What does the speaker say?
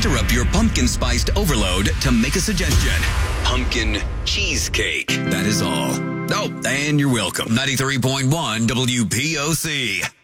interrupt your pumpkin spiced overload to make a suggestion. Pumpkin cheesecake. That is all. Oh, and you're welcome. 93.1 WPOC.